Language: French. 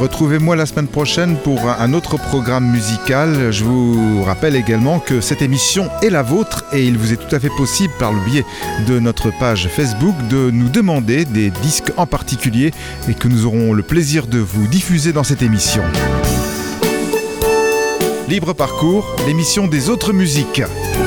Retrouvez-moi la semaine prochaine pour un autre programme musical. Je vous rappelle également que cette émission est la vôtre et il vous est tout à fait possible, par le biais de notre page Facebook, de nous demander des disques en particulier et que nous aurons le plaisir de vous diffuser dans cette émission. Libre Parcours, l'émission des autres musiques.